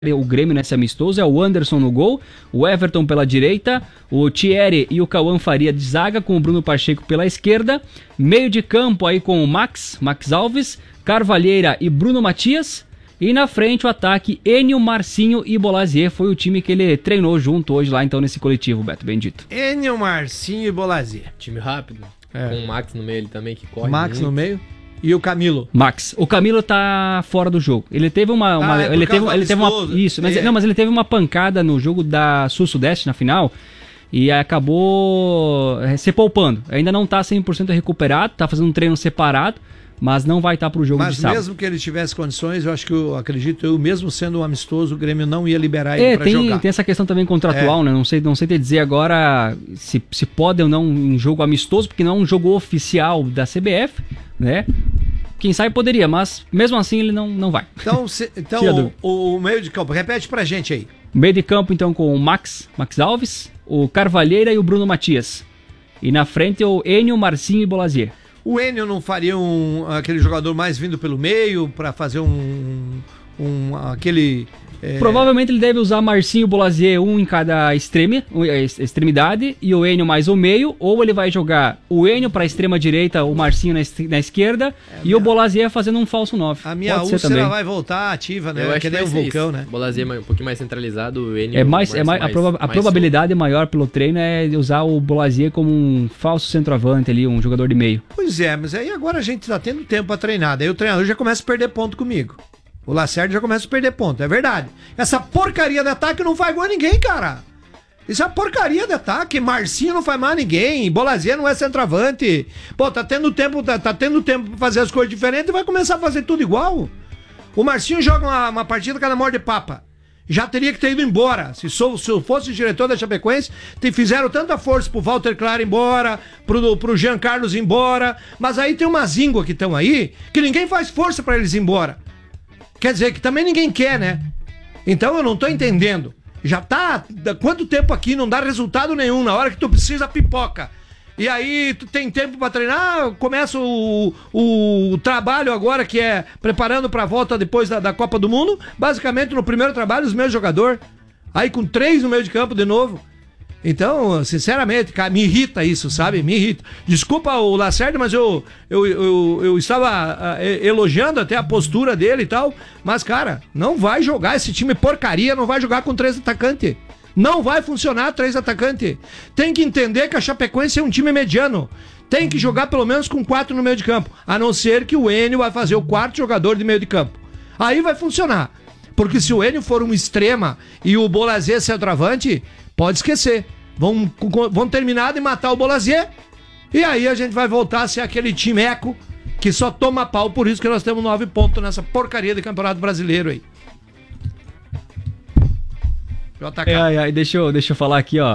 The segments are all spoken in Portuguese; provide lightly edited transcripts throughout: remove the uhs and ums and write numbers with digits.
o Grêmio nesse amistoso é o Anderson no gol, o Everton pela direita, o Thierry e o Cauã Faria de zaga, com o Bruno Pacheco pela esquerda, meio de campo aí com o Max Alves, Carvalheira e Bruno Matias, e na frente o ataque Enio, Marcinho e Bolazier. Foi o time que ele treinou junto hoje lá então nesse coletivo, Beto Bendito. Enio, Marcinho e Bolazier. Time rápido, com o Max no meio ele também, que corre Max muito. no meio. E o Camilo? Max. O Camilo tá fora do jogo. Ele teve ele teve uma isso, mas mas ele teve uma pancada no jogo da Sul-Sudeste na final e acabou se poupando. Ainda não tá 100% recuperado, tá fazendo um treino separado, mas não vai estar pro jogo de sábado. Mas mesmo que ele tivesse condições, eu acho que acredito, mesmo sendo um amistoso, o Grêmio não ia liberar ele pra jogar. Tem essa questão também contratual, né? Não sei te dizer agora se pode ou não em jogo amistoso, porque não é um jogo oficial da CBF, né? Quem sabe poderia, mas mesmo assim ele não vai. Então o meio de campo, repete pra gente aí. Meio de campo então com o Max Alves, o Carvalheira e o Bruno Matias. E na frente o Enio, Marcinho e Bolazier. O Enio não faria aquele jogador mais vindo pelo meio pra fazer aquele... Provavelmente ele deve usar Marcinho e Bolazier, um em cada extremidade, e o Enio mais o meio, ou ele vai jogar o Enio pra extrema direita, o Marcinho na esquerda, e o Bolazier fazendo um falso 9. A minha úlcera vai voltar ativa, né? Eu acho que nem um vulcão, isso, né? Bolazier um pouquinho mais centralizado, o Enio... A probabilidade maior pelo treino é usar o Bolazier como um falso centroavante ali, um jogador de meio. Pois é, mas aí agora a gente tá tendo tempo pra treinar, daí o treinador já começa a perder ponto comigo. O Lacerda já começa a perder ponto, é verdade. Essa porcaria de ataque não faz gol a ninguém, cara. Isso é uma porcaria de ataque. Marcinho não faz mal a ninguém. Bolazier não é centroavante. Pô, tá tendo tempo pra fazer as coisas diferentes e vai começar a fazer tudo igual. O Marcinho joga uma partida cada morde de papa. Já teria que ter ido embora. Se eu fosse o diretor da Chapecoense, fizeram tanta força pro Walter Claro ir embora, pro Jean Carlos ir embora. Mas aí tem umas ínguas que estão aí que ninguém faz força pra eles ir embora. Quer dizer, que também ninguém quer, né? Então eu não tô entendendo. Já tá... Quanto tempo aqui não dá resultado nenhum? Na hora que tu precisa, pipoca. E aí tu tem tempo pra treinar, começa o trabalho agora, que é preparando pra volta depois da Copa do Mundo. Basicamente, no primeiro trabalho, os meus jogadores. Aí com 3 no meio de campo de novo. Então, sinceramente, cara, me irrita isso, sabe? Me irrita. Desculpa o Lacerda, mas eu estava elogiando até a postura dele e tal. Mas, cara, não vai jogar esse time porcaria, não vai jogar com 3 atacantes. Não vai funcionar 3 atacantes. Tem que entender que a Chapecoense é um time mediano. Tem que jogar pelo menos com 4 no meio de campo. A não ser que o Enio vai fazer o 4º jogador de meio de campo. Aí vai funcionar. Porque se o Enio for um extrema e o Bolazier centroavante, pode esquecer. Vão terminar de matar o Bolazier. E aí a gente vai voltar a ser aquele timeco que só toma pau. Por isso que nós temos 9 pontos nessa porcaria de Campeonato Brasileiro aí. Deixa eu falar aqui, ó.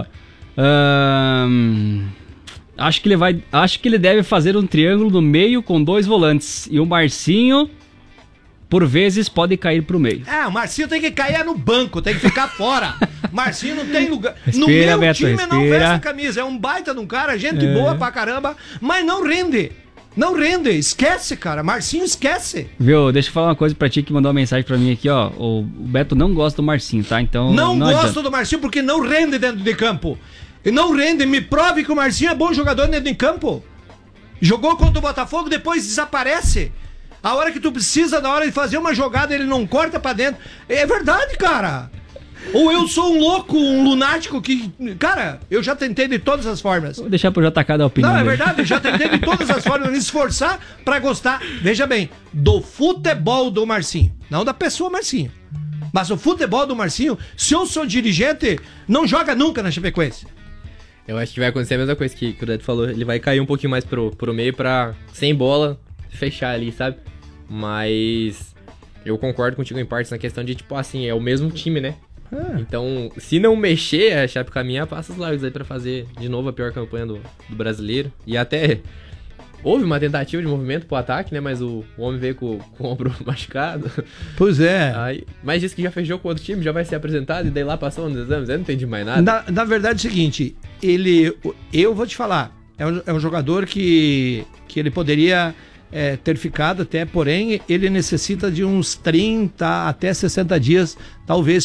Acho que ele deve fazer um triângulo no meio com 2 volantes. E o Marcinho, por vezes, pode cair pro meio. O Marcinho tem que cair no banco, tem que ficar fora. Marcinho não tem lugar. Respira, no meu Beto, time respira. Não veste a camisa. É um baita de um cara, gente boa pra caramba, mas não rende. Não rende. Esquece, cara. Marcinho esquece. Viu? Deixa eu falar uma coisa pra ti que mandou uma mensagem pra mim aqui, ó. O Beto não gosta do Marcinho, tá? Então. Não gosto do Marcinho porque não rende dentro de campo. E não rende. Me prove que o Marcinho é bom jogador dentro de campo. Jogou contra o Botafogo, depois desaparece. A hora que tu precisa, na hora de fazer uma jogada, ele não corta pra dentro. É verdade, cara. Ou eu sou um louco, um lunático que... Cara, eu já tentei de todas as formas. Vou deixar pro JK dar a opinião. Não, é dele. verdade, eu já tentei de todas as formas me esforçar pra gostar, veja bem, do futebol do Marcinho. Não da pessoa Marcinho. Mas o futebol do Marcinho, se eu sou dirigente, não joga nunca na Chapecoense. Eu acho que vai acontecer a mesma coisa que o Deto falou. Ele vai cair um pouquinho mais pro meio pra, sem bola, fechar ali, sabe? Mas eu concordo contigo em partes na questão de, tipo, assim, é o mesmo time, né? Então, se não mexer, a Chape caminha passa os largos aí pra fazer de novo a pior campanha do brasileiro. E até houve uma tentativa de movimento pro ataque, né? Mas o homem veio com o ombro machucado. Pois é. Aí, mas disse que já fechou com outro time, já vai ser apresentado e daí lá passou nos exames. Eu não entendi mais nada. Na verdade é o seguinte, eu vou te falar, é um jogador que ele poderia ter ficado até, porém, ele necessita de uns 30 até 60 dias, talvez